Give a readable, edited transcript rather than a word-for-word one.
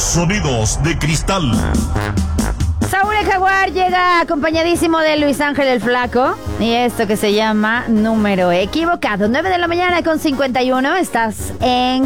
Sonidos de cristal. Saúl el Jaguar llega acompañadísimo de Luis Ángel el Flaco. Y esto que se llama Número Equivocado. 9 de la mañana con 51. Estás en